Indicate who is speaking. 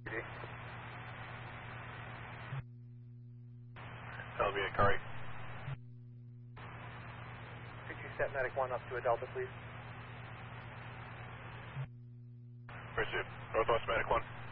Speaker 1: Elvia Curry.
Speaker 2: Could you set Medic 1 up to a Delta, please?
Speaker 1: Pursuit. Northwest Medic 1.